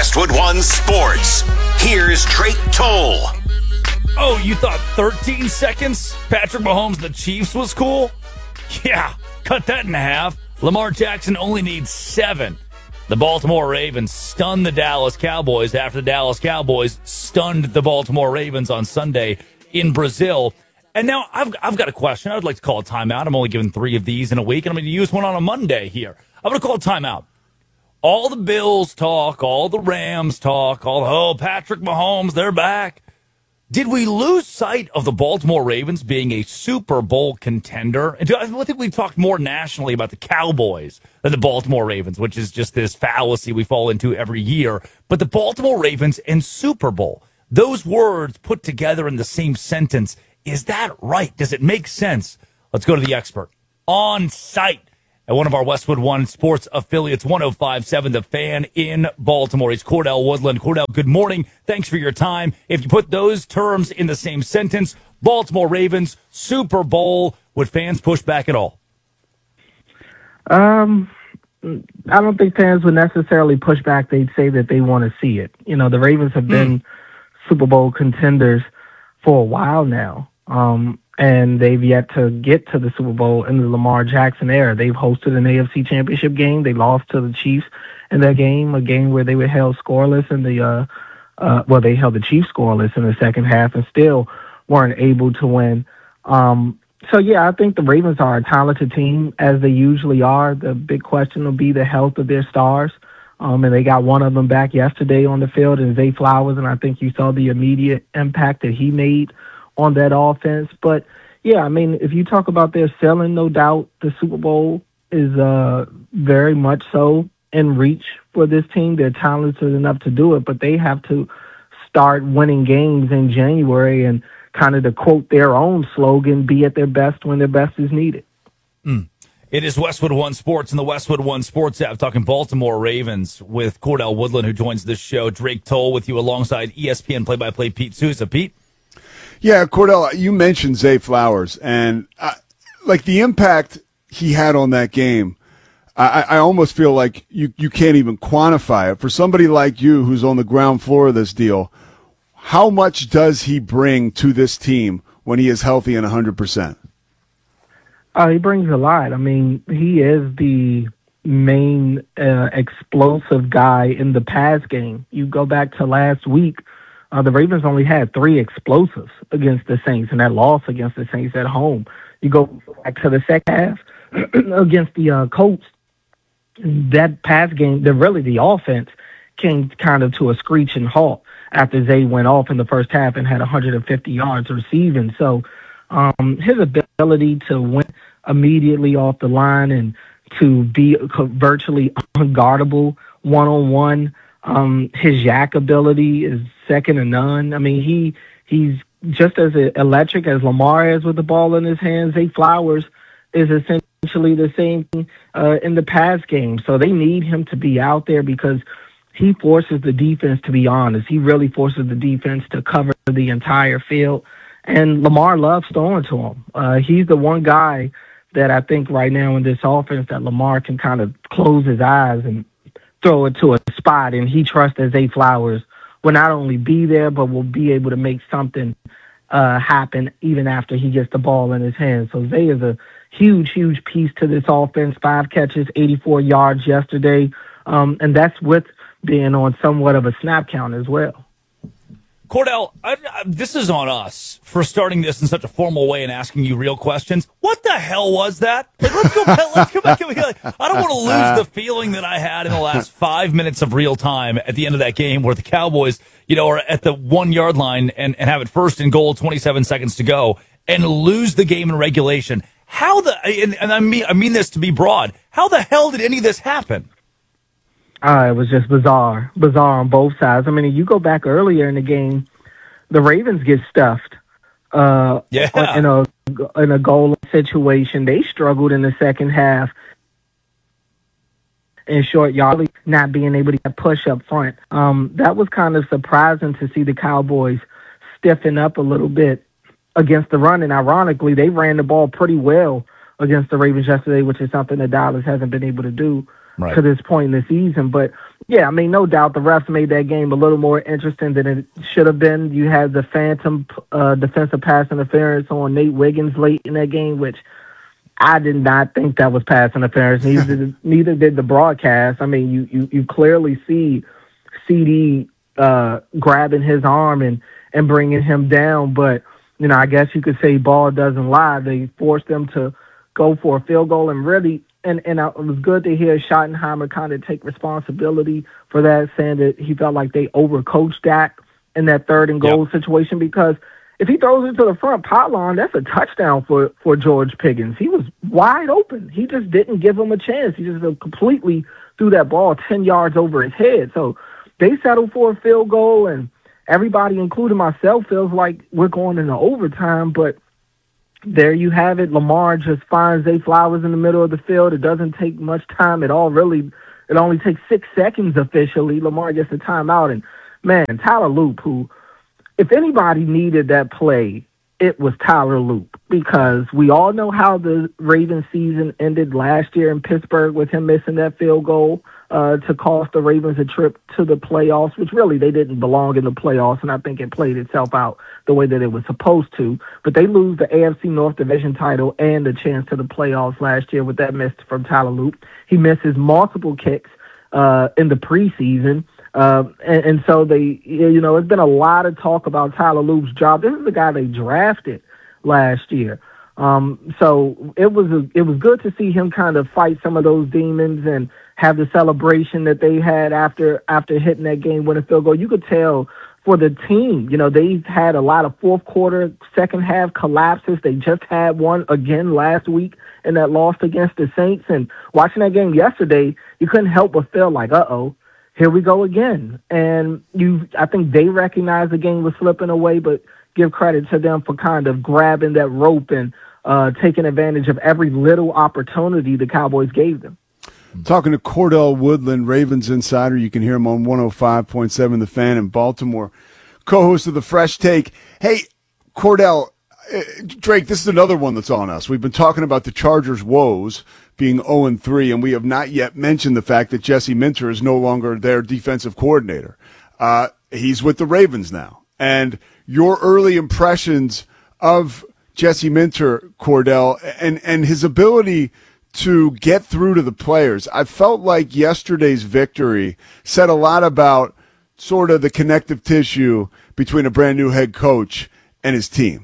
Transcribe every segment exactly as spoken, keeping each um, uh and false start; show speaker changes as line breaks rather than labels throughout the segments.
Westwood One Sports. Here's Drake Toll.
Oh, you thought thirteen seconds? Patrick Mahomes, the Chiefs was cool? Yeah, cut that in half. Lamar Jackson only needs seven. The Baltimore Ravens stunned the Dallas Cowboys after the Dallas Cowboys stunned the Baltimore Ravens on Sunday in Brazil. And now I've, I've got a question. I would like to call a timeout. I'm only giving three of these in a week, and I'm going to use one on a Monday here. I'm going to call a timeout. All the Bills talk, all the Rams talk, all, oh, Patrick Mahomes, they're back. Did we lose sight of the Baltimore Ravens being a Super Bowl contender? And I think we've talked more nationally about the Cowboys than the Baltimore Ravens, which is just this fallacy we fall into every year. But the Baltimore Ravens and Super Bowl, those words put together in the same sentence, is that right? Does it make sense? Let's go to the expert on site at one of our Westwood One Sports affiliates, one oh five point seven The Fan in Baltimore. He's Cordell Woodland. Cordell, good morning. Thanks for your time. If you put those terms in the same sentence, Baltimore Ravens, Super Bowl, would fans push back at all?
Um, I don't think fans would necessarily push back. They'd say that they want to see it. You know, the Ravens have been mm. Super Bowl contenders for a while now. Um, and they've yet to get to the Super Bowl in the Lamar Jackson era. They've hosted an A F C Championship game. They lost to the Chiefs in that game, a game where they were held scoreless in the, uh, uh, well, they held the Chiefs scoreless in the second half and still weren't able to win. Um, so, yeah, I think the Ravens are a talented team, as they usually are. The big question will be the health of their stars. Um, and they got one of them back yesterday on the field, in Zay Flowers, and I think you saw the immediate impact that he made on that offense. But yeah, I mean, if you talk about their selling, no doubt the Super Bowl is uh, very much so in reach for this team. They're talented enough to do it, but they have to start winning games in January and kind of, to quote their own slogan, be at their best when their best is needed.
Mm. It is Westwood One Sports and the Westwood One Sports app, talking Baltimore Ravens with Cordell Woodland, who joins this show. Drake Toll with you alongside E S P N play-by-play Pete Sousa. Pete?
Yeah, Cordell, you mentioned Zay Flowers, and uh, like the impact he had on that game, I, I almost feel like you, you can't even quantify it. For somebody like you who's on the ground floor of this deal, how much does he bring to this team when he is healthy and one hundred percent?
Uh, he brings a lot. I mean, he is the main uh, explosive guy in the pass game. You go back to last week, Uh, the Ravens only had three explosives against the Saints, and that loss against the Saints at home. You go back to the second half against the uh, Colts, that pass game, the really the offense came kind of to a screeching halt after Zay went off in the first half and had one hundred fifty yards receiving. So um, his ability to win immediately off the line and to be virtually unguardable one-on-one, Um, his yak ability is second to none. I mean, he he's just as electric as Lamar is with the ball in his hands. Zay Flowers is essentially the same uh, in the pass game. So they need him to be out there because he forces the defense to be honest. He really forces the defense to cover the entire field. And Lamar loves throwing to him. Uh, he's the one guy that I think right now in this offense that Lamar can kind of close his eyes and throw it to a spot, and he trusts that Zay Flowers will not only be there, but will be able to make something uh, happen even after he gets the ball in his hands. So Zay is a huge, huge piece to this offense. Five catches, eighty-four yards yesterday, um, and that's with being on somewhat of a snap count as well.
Cordell, I, I, this is on us for starting this in such a formal way and asking you real questions. What the hell was that? Like, let's go. Let's go back. I don't want to lose the feeling that I had in the last five minutes of real time at the end of that game, where the Cowboys, you know, are at the one yard line and, and have it first and goal, twenty-seven seconds to go, and lose the game in regulation. How the and, and I mean I mean this to be broad. How the hell did any of this happen?
Uh, it was just bizarre, bizarre on both sides. I mean, you go back earlier in the game, the Ravens get stuffed uh,
yeah.
in a in a goal situation. They struggled in the second half in short yardage, not being able to get push up front. Um, that was kind of surprising to see the Cowboys stiffen up a little bit against the run. And ironically, they ran the ball pretty well against the Ravens yesterday, which is something that Dallas hasn't been able to do. Right. To this point in the season. But Yeah, I mean, no doubt the refs made that game a little more interesting than it should have been. You had the phantom uh, defensive pass interference on Nate Wiggins late in that game, which I did not think that was pass interference. Neither did, neither did the broadcast. I mean, you you, you clearly see C D uh, grabbing his arm and, and bringing him down. But, you know, I guess you could say ball doesn't lie. They forced them to go for a field goal and really – And and it was good to hear Schottenheimer kind of take responsibility for that, saying that he felt like they overcoached Dak in that third and goal yep. situation, because if he throws it to the front pylon, that's a touchdown for, for George Pickens. He was wide open. He just didn't give him a chance. He just completely threw that ball ten yards over his head. So they settled for a field goal, and everybody, including myself, feels like we're going into overtime, but there you have it. Lamar just finds Zay Flowers in the middle of the field. It doesn't take much time at all, really. It only takes six seconds officially. Lamar gets a timeout. And, man, Tyler Loop, who, if anybody needed that play, it was Tyler Loop, because we all know how the Ravens season ended last year in Pittsburgh with him missing that field goal uh, to cost the Ravens a trip to the playoffs, which really they didn't belong in the playoffs, and I think it played itself out the way that it was supposed to. But they lose the A F C North Division title and a chance to the playoffs last year with that miss from Tyler Loop. He misses multiple kicks uh, in the preseason. Uh, and, and so they, you know, it's been a lot of talk about Tyler Loop's job. This is the guy they drafted last year. Um, so it was a, it was good to see him kind of fight some of those demons and have the celebration that they had after after hitting that game-winning field goal. You could tell for the team, you know, they've had a lot of fourth quarter, second half collapses. They just had one again last week in that loss against the Saints. And watching that game yesterday, you couldn't help but feel like, uh-oh, here we go again. And you, I think they recognized the game was slipping away, but give credit to them for kind of grabbing that rope and uh, taking advantage of every little opportunity the Cowboys gave them.
Talking to Cordell Woodland, Ravens insider. You can hear him on one oh five point seven The Fan in Baltimore. Co-host of The Fresh Take. Hey, Cordell, uh, Drake, this is another one that's on us. We've been talking about the Chargers' woes being oh and three, and we have not yet mentioned the fact that Jesse Minter is no longer their defensive coordinator. Uh, he's with the Ravens now. And your early impressions of Jesse Minter, Cordell, and, and his ability to get through to the players. I felt like yesterday's victory said a lot about sort of the connective tissue between a brand new head coach and his team.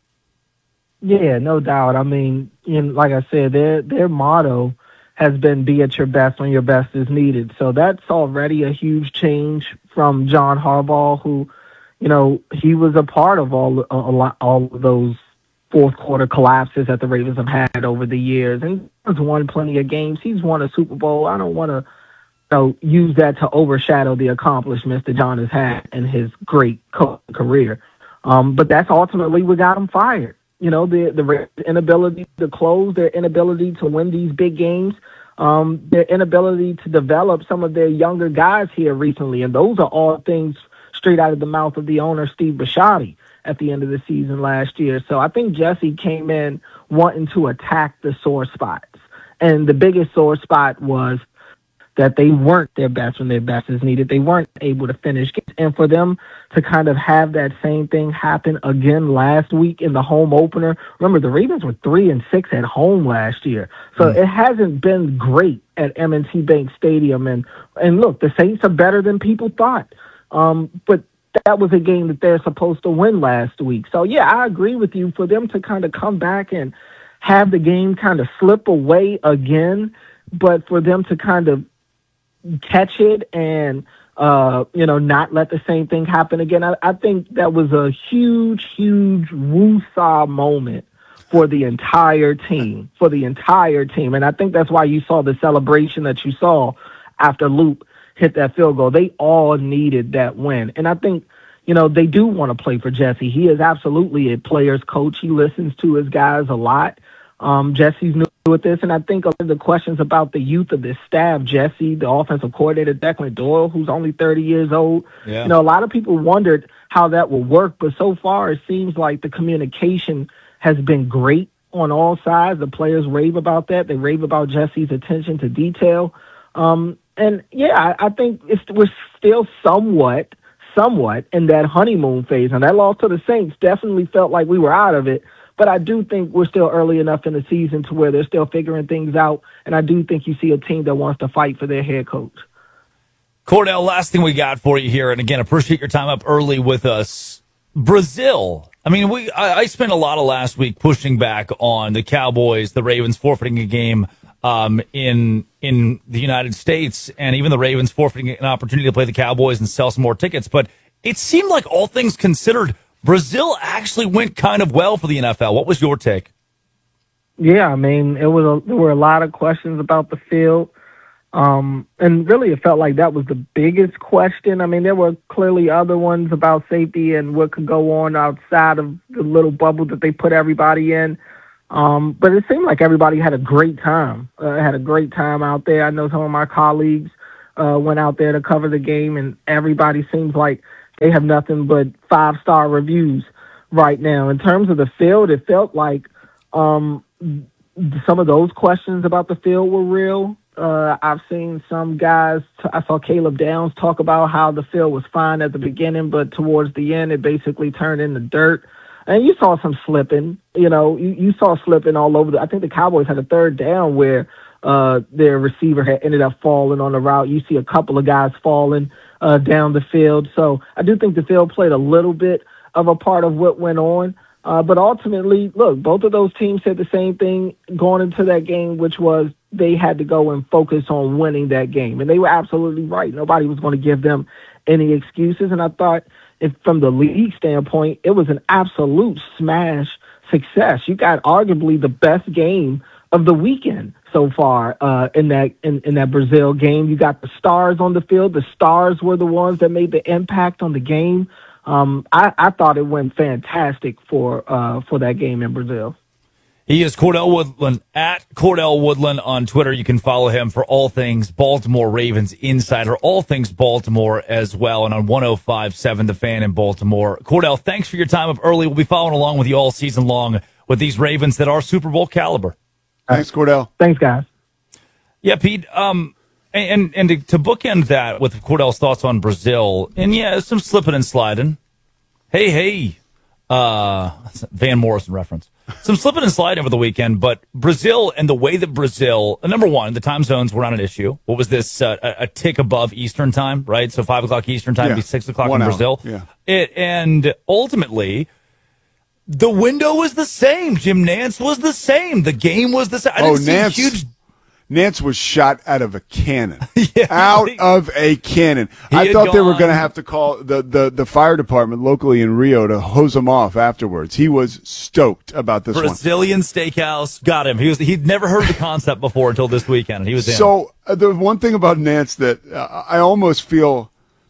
Yeah, no doubt. I mean, you know, like I said, their their motto has been be at your best when your best is needed. So that's already a huge change from John Harbaugh, who, you know, he was a part of all a, a lot, all of those fourth quarter collapses that the Ravens have had over the years. And he's won plenty of games. He's won a Super Bowl. I don't want to you know, use that to overshadow the accomplishments that John has had in his great coaching career. Um, but that's ultimately what got him fired. You know, the, the inability to close, their inability to win these big games, um, their inability to develop some of their younger guys here recently. And those are all things straight out of the mouth of the owner, Steve Bisciotti, at the end of the season last year. So I think Jesse came in wanting to attack the sore spots. And the biggest sore spot was that they weren't their best when their best is needed. They weren't able to finish games. And for them to kind of have that same thing happen again last week in the home opener. Remember, the Ravens were three and six at home last year. So mm. it hasn't been great at M and T Bank Stadium. And, and look, the Saints are better than people thought. Um, but that was a game that they're supposed to win last week. So, yeah, I agree with you. For them to kind of come back and have the game kind of slip away again, but for them to kind of catch it and, uh, you know, not let the same thing happen again, I, I think that was a huge, huge woo-saw moment for the entire team, for the entire team. And I think that's why you saw the celebration that you saw after Loop hit that field goal. They all needed that win. And I think, you know, they do want to play for Jesse. He is absolutely a player's coach. He listens to his guys a lot. Um, Jesse's new with this, and I think of the questions about the youth of this staff, Jesse, the offensive coordinator, Declan Doyle, who's only thirty years old. Yeah. You know, a lot of people wondered how that will work, but so far it seems like the communication has been great on all sides. The players rave about that. They rave about Jesse's attention to detail. Um, and yeah, I, I think it's, we're still somewhat, somewhat in that honeymoon phase. And that loss to the Saints definitely felt like we were out of it. But I do think we're still early enough in the season to where they're still figuring things out. And I do think you see a team that wants to fight for their head coach.
Cordell, last thing we got for you here, and again, appreciate your time up early with us. Brazil. I mean, we I, I spent a lot of last week pushing back on the Cowboys, the Ravens forfeiting a game um, in in the United States, and even the Ravens forfeiting an opportunity to play the Cowboys and sell some more tickets. But it seemed like, all things considered, Brazil actually went kind of well for the N F L. What was your take?
Yeah, I mean, it was a, there were a lot of questions about the field. Um, and really, it felt like that was the biggest question. I mean, there were clearly other ones about safety and what could go on outside of the little bubble that they put everybody in. Um, but it seemed like everybody had a great time, uh, had a great time out there. I know some of my colleagues uh, went out there to cover the game, and everybody seems like they have nothing but five-star reviews right now. In terms of the field, it felt like um, some of those questions about the field were real. Uh, I've seen some guys, I saw Caleb Downs talk about how the field was fine at the beginning, but towards the end, it basically turned into dirt. And you saw some slipping, you know, you, you saw slipping all over. The, I think the Cowboys had a third down where uh, their receiver had ended up falling on the route. You see a couple of guys falling uh, down the field. So I do think the field played a little bit of a part of what went on. Uh, but ultimately, look, both of those teams said the same thing going into that game, which was they had to go and focus on winning that game. And they were absolutely right. Nobody was going to give them any excuses. And I thought, if from the league standpoint, it was an absolute smash success. You got arguably the best game of the weekend so far uh, in that in, in that Brazil game. You got the stars on the field. The stars were the ones that made the impact on the game. Um, I, I thought it went fantastic for uh, for that game in Brazil.
He is Cordell Woodland, at Cordell Woodland on Twitter. You can follow him for all things Baltimore Ravens Insider, all things Baltimore as well, and on one oh five point seven The Fan in Baltimore. Cordell, thanks for your time up early. We'll be following along with you all season long with these Ravens that are Super Bowl caliber.
Thanks, Cordell.
Thanks, guys.
Yeah, Pete. Um, and and to, to bookend that with Cordell's thoughts on Brazil, and yeah, some slipping and sliding. Hey, hey, uh, Van Morrison reference. Some slipping and sliding over the weekend, but Brazil and the way that Brazil, number one, the time zones were not an issue. What was this? Uh, a, a tick above Eastern time, right? So five o'clock Eastern time
yeah.
would be six o'clock
One
in
hour.
Brazil.
Yeah.
It, and ultimately, the window was the same. Jim Nantz was the same. The game was the same. I didn't
Oh,
see
Nance.
huge.
Nance was shot out of a cannon.
Yeah,
out
he,
of a cannon.
He
I
had
thought they were
gone-
going to have to call the, the, the fire department locally in Rio to hose him off afterwards. He was stoked about this
Brazilian steakhouse got him. He was he'd never heard of the concept before until this weekend, and he was
one.
in.
So uh, the one thing about Nance that uh, I almost feel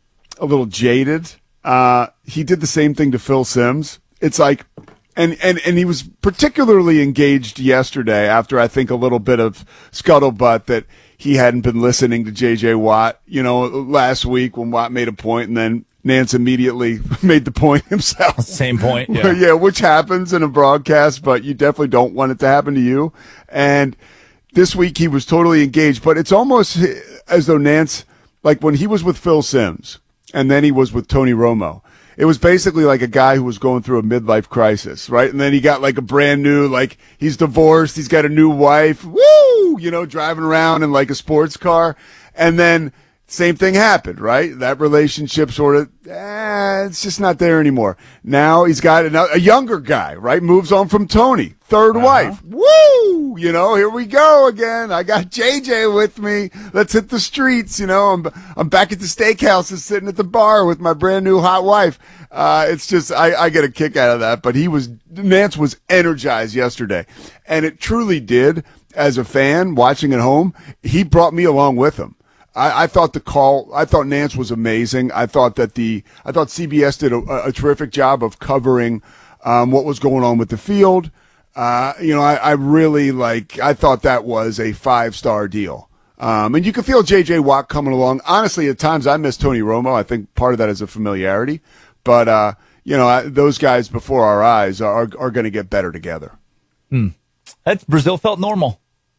a little jaded, uh, he did the same thing to Phil Simms. It's like, and, and, and he was particularly engaged yesterday after I think a little bit of scuttlebutt that he hadn't been listening to J J Watt, you know, last week when Watt made a point and then Nance immediately made the point himself.
Same point, yeah.
yeah, which happens in a broadcast, but you definitely don't want it to happen to you. And this week he was totally engaged, but it's almost as though Nance, like when he was with Phil Simms and then he was with Tony Romo, it was basically like a guy who was going through a midlife crisis, right? And then he got like a brand new, like he's divorced, he's got a new wife, woo, you know, driving around in like a sports car. And then same thing happened, right? That relationship sort of, eh, it's just not there anymore. Now he's got another, a younger guy, right? Moves on from Tony, third
Uh-huh.
wife. Woo! You know, here we go again. I got J J with me. Let's hit the streets. You know, I'm, I'm back at the steakhouse sitting at the bar with my brand new hot wife. Uh, it's just, I, I get a kick out of that, but he was, Nance was energized yesterday, and it truly did. As a fan watching at home, he brought me along with him. I, I thought the call, I thought Nance was amazing. I thought that the, I thought C B S did a, a terrific job of covering, um, what was going on with the field. Uh, you know, I, I really like, I thought that was a five star deal. Um, and you can feel J J Watt coming along. Honestly, at times I miss Tony Romo. I think part of that is a familiarity, but, uh, you know, I, those guys before our eyes are, are going to get better together.
Hmm. That's Brazil felt normal.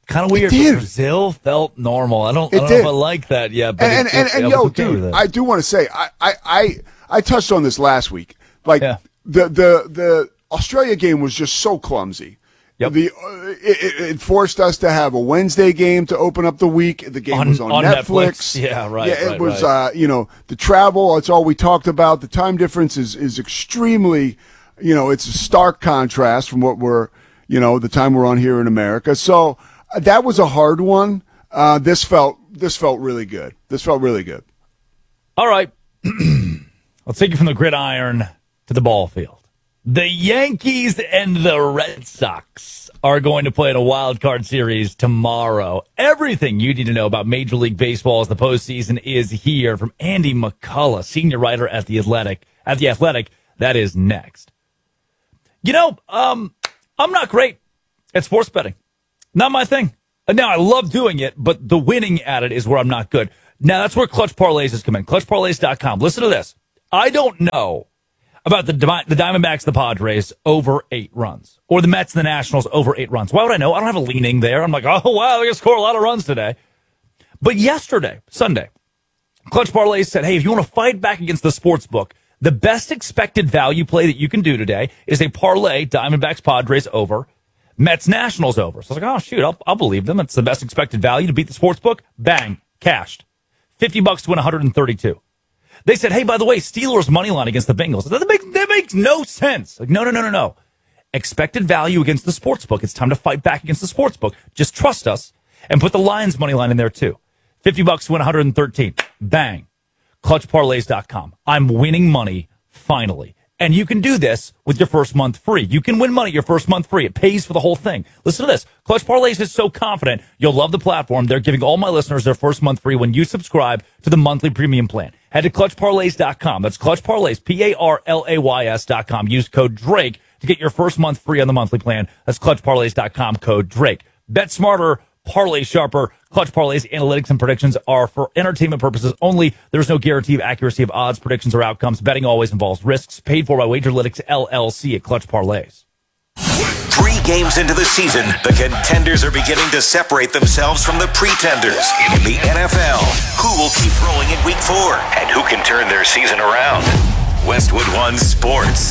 Kind of weird.
It did.
But Brazil felt normal. I don't, I
It
don't
did.
know if I like that yet. But
And
it,
and,
it,
and,
I
yo,
was okay with
dude,
it.
I do want to say I, I I I touched on this last week. Like
Yeah.
the the the Australia game was just so clumsy.
Yep.
The uh, it, it- it forced us to have a Wednesday game to open up the week. The game
On-
was on,
on
Netflix.
Netflix. Yeah, right,
Yeah, it
right,
was.
right.
Uh, you know, the travel. It's all we talked about. The time difference is is extremely. You know, it's a stark contrast from what we're. You know, the time we're on here in America. So uh, that was a hard one. Uh, this felt this felt really good. This felt really good.
All right. Let's take you from the gridiron to the ball field. The Yankees and the Red Sox are going to play in a wild card series tomorrow. Everything you need to know about Major League Baseball as the postseason is here from Andy McCullough, senior writer at the Athletic. At the Athletic, that is next. You know, um, I'm not great at sports betting. Not my thing. Now, I love doing it, but the winning at it is where I'm not good. Now, that's where Clutch Parlays has come in. Clutch Parlays dot com. Listen to this. I don't know about the the Diamondbacks, the Padres over eight runs, or the Mets, and the Nationals over eight runs. Why would I know? I don't have a leaning there. I'm like, oh wow, they're gonna score a lot of runs today. But yesterday, Sunday, Clutch Parlay said, hey, if you want to fight back against the sports book, the best expected value play that you can do today is a parlay Diamondbacks, Padres over, Mets, Nationals over. So I was like, oh shoot, I'll, I'll believe them. It's the best expected value to beat the sports book. Bang, cashed, fifty bucks to win one hundred thirty-two. They said, hey, by the way, Steelers money line against the Bengals. That makes, that makes no sense. Like, no, no, no, no, no. Expected value against the sportsbook. It's time to fight back against the sportsbook. Just trust us and put the Lions money line in there too. fifty bucks to win one hundred thirteen. Bang. Clutch Parlays dot com. I'm winning money finally. And you can do this with your first month free. You can win money your first month free. It pays for the whole thing. Listen to this. Clutch Parlays is so confident you'll love the platform. They're giving all my listeners their first month free when you subscribe to the monthly premium plan. Head to Clutch Parlays dot com. That's Clutch Parlays, P A R L A Y S dot com. Use code Drake to get your first month free on the monthly plan. That's Clutch Parlays dot com, code Drake. Bet smarter, parlay sharper. Clutch Parlays analytics and predictions are for entertainment purposes only. There's no guarantee of accuracy of odds, predictions, or outcomes. Betting always involves risks. Paid for by Wagerlytics L L C at Clutch Parlays.
Three games into the season, the contenders are beginning to separate themselves from the pretenders. In the N F L, who will keep rolling in week four? And who can turn their season around? Westwood One Sports.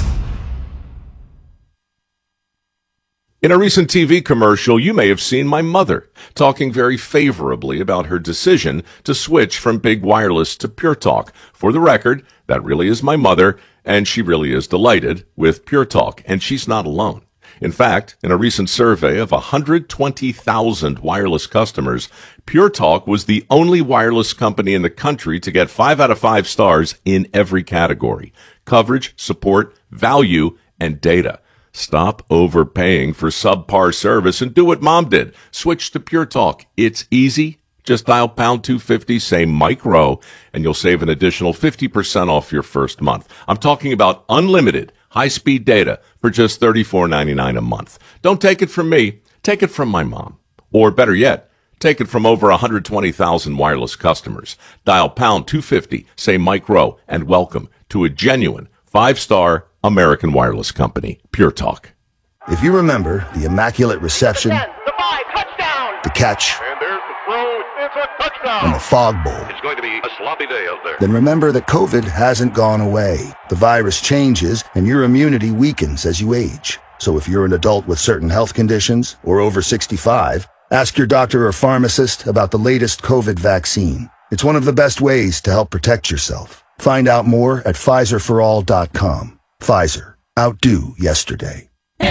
In a recent T V commercial, you may have seen my mother talking very favorably about her decision to switch from Big Wireless to Pure Talk. For the record, that really is my mother, and she really is delighted with Pure Talk, and she's not alone. In fact, in a recent survey of one hundred twenty thousand wireless customers, Pure Talk was the only wireless company in the country to get five out of five stars in every category: coverage, support, value, and data. Stop overpaying for subpar service and do what Mom did. Switch to Pure Talk. It's easy. Just dial pound two fifty, say Mike Rowe, and you'll save an additional fifty percent off your first month. I'm talking about unlimited high-speed data for just thirty-four ninety-nine a month. Don't take it from me. Take it from my mom. Or better yet, take it from over one hundred twenty thousand wireless customers. Dial pound two fifty, say Mike Rowe, and welcome to a genuine five-star American wireless company, Pure Talk.
If you remember the immaculate reception,
The five, touchdown!
the catch,
And there's the throw. It's a touchdown.
and the fog bowl,
It's going to be a sloppy day out there.
then remember that COVID hasn't gone away. The virus changes and your immunity weakens as you age. So if you're an adult with certain health conditions or over sixty-five, ask your doctor or pharmacist about the latest COVID vaccine. It's one of the best ways to help protect yourself. Find out more at Pfizer for all dot com. Pfizer. Outdo yesterday.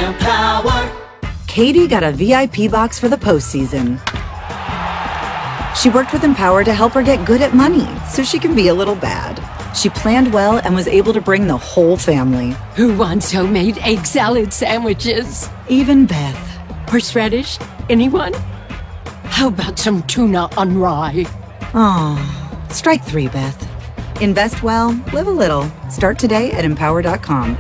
Katie got a V I P box for the postseason. She worked with Empower to help her get good at money so she can be a little bad. She planned well and was able to bring the whole family,
Who wants homemade egg salad sandwiches?
even Beth.
Horseradish? Anyone? How about some tuna on rye?
Aw, strike three, Beth. Invest well, live a little. Start today at empower dot com.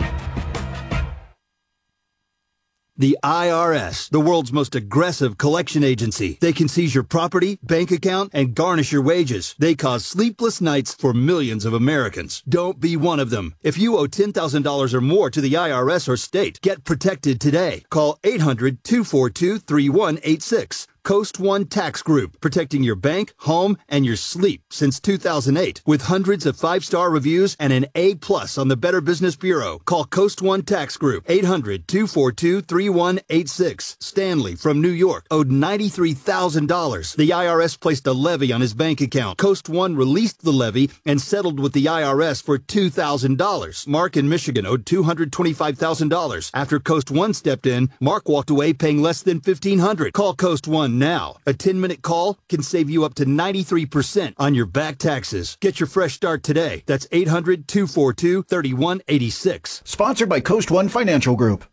The I R S, the world's most aggressive collection agency. They can seize your property, bank account, and garnish your wages. They cause sleepless nights for millions of Americans. Don't be one of them. If you owe ten thousand dollars or more to the I R S or state, get protected today. Call eight hundred, two four two, three one eight six. Coast One Tax Group, protecting your bank, home, and your sleep since two thousand eight. With hundreds of five-star reviews and an A plus on the Better Business Bureau. Call Coast One Tax Group, eight hundred, two four two, three one eight six. Stanley from New York owed ninety-three thousand dollars. The I R S placed a levy on his bank account. Coast One released the levy and settled with the I R S for two thousand dollars. Mark in Michigan owed two hundred twenty-five thousand dollars. After Coast One stepped in, Mark walked away paying less than fifteen hundred dollars. Call Coast One now. A ten-minute call can save you up to ninety-three percent on your back taxes. Get your fresh start today. That's eight hundred, two four two, three one eight six.
Sponsored by Coast One Financial Group.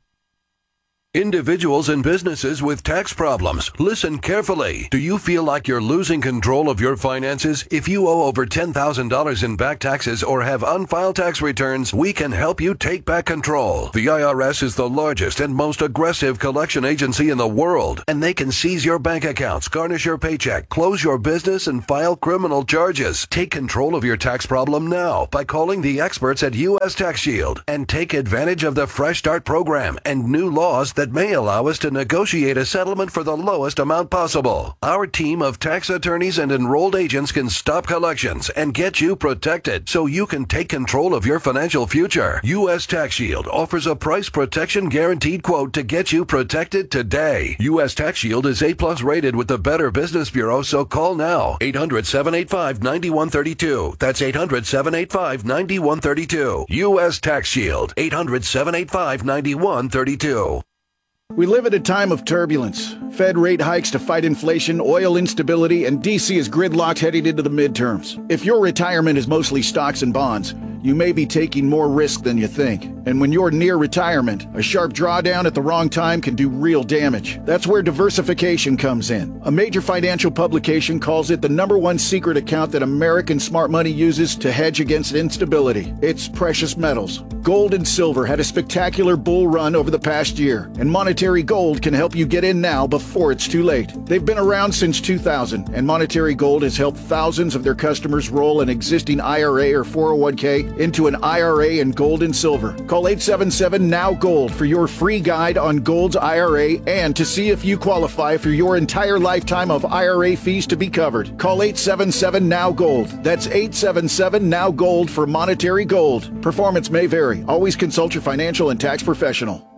Individuals and businesses with tax problems, listen carefully. Do you feel like you're losing control of your finances? If you owe over ten thousand dollars in back taxes or have unfiled tax returns, we can help you take back control. The I R S is the largest and most aggressive collection agency in the world, and they can seize your bank accounts, garnish your paycheck, close your business, and file criminal charges. Take control of your tax problem now by calling the experts at U S Tax Shield and take advantage of the Fresh Start program and new laws that that may allow us to negotiate a settlement for the lowest amount possible. Our team of tax attorneys and enrolled agents can stop collections and get you protected so you can take control of your financial future. U S Tax Shield offers a price protection guaranteed quote to get you protected today. U S Tax Shield is A plus rated with the Better Business Bureau, so call now. eight hundred, seven eight five, nine one three two. That's eight hundred, seven eight five, nine one three two. U S Tax Shield. eight hundred, seven eight five, nine one three two.
We live at a time of turbulence. Fed rate hikes to fight inflation, oil instability, and D C is gridlocked heading into the midterms. If your retirement is mostly stocks and bonds, you may be taking more risk than you think. And when you're near retirement, a sharp drawdown at the wrong time can do real damage. That's where diversification comes in. A major financial publication calls it the number one secret account that American smart money uses to hedge against instability. It's precious metals. Gold and silver had a spectacular bull run over the past year, and Monetary Gold can help you get in now before it's too late. They've been around since two thousand, and Monetary Gold has helped thousands of their customers roll an existing I R A or four oh one k into an I R A in gold and silver. Call eight seven seven, N O W Gold for your free guide on Gold's I R A and to see if you qualify for your entire lifetime of I R A fees to be covered. Call eight seven seven, N O W Gold. That's eight seven seven, N O W Gold for Monetary Gold. Performance may vary. Always consult your financial and tax professional.